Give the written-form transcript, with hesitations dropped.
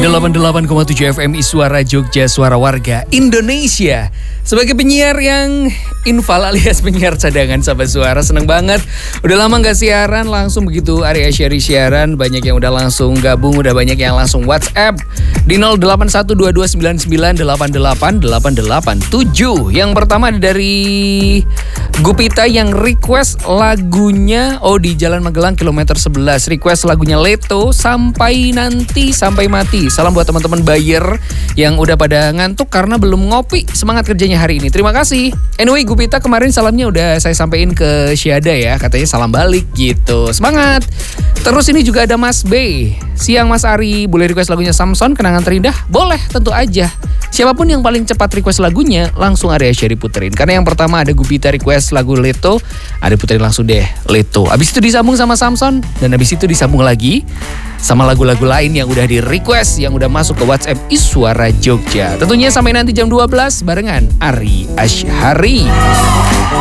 88,7 FM Suara Jogja, suara warga Indonesia. Sebagai penyiar yang infal alias penyiar cadangan sahabat suara, seneng banget. Udah lama gak siaran, langsung begitu area sharing siaran. Banyak yang udah langsung gabung, udah banyak yang langsung WhatsApp di 081299888887. Yang pertama ada dari Gupita yang request lagunya di Jalan Magelang kilometer 11. Request lagunya Leto, Sampai Nanti Sampai Mati. Salam buat teman-teman buyer yang udah pada ngantuk karena belum ngopi. Semangat kerjanya hari ini. Terima kasih. Anyway, Gupita kemarin salamnya udah saya sampein ke Syada ya. Katanya salam balik gitu. Semangat. Terus ini juga ada Mas B. Siang Mas Ari, boleh request lagunya Samson, Kenangan Terindah? Boleh, tentu aja. Siapapun yang paling cepat request lagunya, langsung Area Sherry puterin. Karena yang pertama ada Gupita request lagu Leto, ada puterin langsung deh Leto. Abis itu disambung sama Samson, dan abis itu disambung lagi sama lagu-lagu lain yang udah di request, yang udah masuk ke WhatsApp Suara Jogja. Tentunya sampai nanti jam 12 barengan Ari Asyhari.